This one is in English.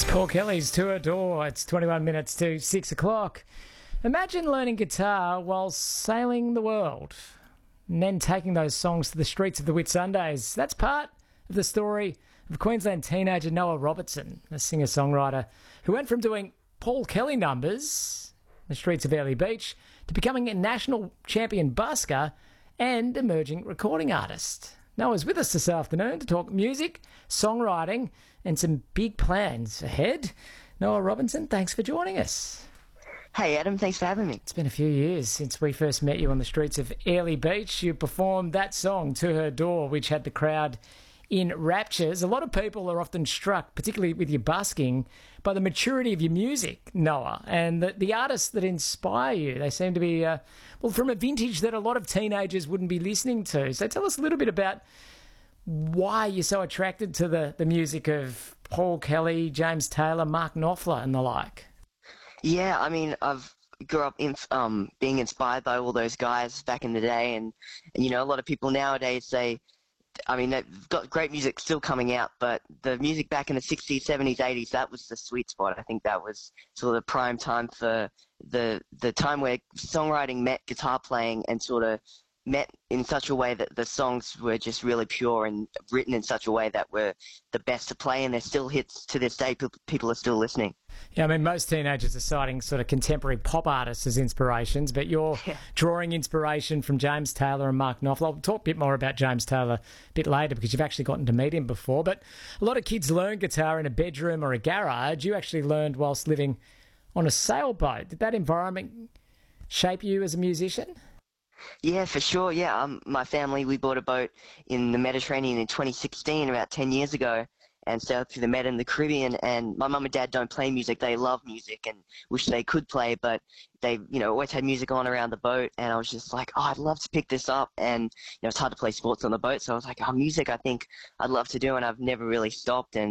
Paul Kelly's To Adore. It's 21 minutes to 6 o'clock. Imagine learning guitar while sailing the world and then taking those songs to the streets of the Whitsundays. That's part of the story of Queensland teenager Noah Robertson, a singer-songwriter who went from doing Paul Kelly numbers in the streets of Airlie Beach to becoming a national champion busker and emerging recording artist. Noah's with us this afternoon to talk music, songwriting, and some big plans ahead. Noah Robertson, thanks for joining us. Hey Adam, thanks for having me. It's been a few years since we first met you on the streets of Airlie Beach. You performed that song, To Her Door, which had the crowd in raptures. A lot of people are often struck, particularly with your busking, by the maturity of your music, Noah, and the artists that inspire you. They seem to be, from a vintage that a lot of teenagers wouldn't be listening to. So tell us a little bit about why you're so attracted to the music of Paul Kelly, James Taylor, Mark Knopfler and the like. Yeah, I mean, I've grew up being inspired by all those guys back in the day, and you know, a lot of people nowadays say, I mean, they've got great music still coming out, but the music back in the 60s, 70s, 80s, that was the sweet spot. I think that was sort of the prime time for the time where songwriting met guitar playing and sort of met in such a way that the songs were just really pure and written in such a way that were the best to play, and they're still hits to this day. People are still listening. Yeah, I mean, most teenagers are citing sort of contemporary pop artists as inspirations, but you're drawing inspiration from James Taylor and Mark Knopfler. I'll talk a bit more about James Taylor a bit later because you've actually gotten to meet him before. But a lot of kids learn guitar in a bedroom or a garage. You actually learned whilst living on a sailboat. Did that environment shape you as a musician? Yeah, for sure. Yeah, my family, we bought a boat in the Mediterranean in 2016, about 10 years ago, and sailed through the Med and the Caribbean. And my mum and dad don't play music. They love music and wish they could play, but they, you know, always had music on around the boat. And I was just like, oh, I'd love to pick this up. And, you know, it's hard to play sports on the boat. So I was like, oh, music, I think I'd love to do. And I've never really stopped. And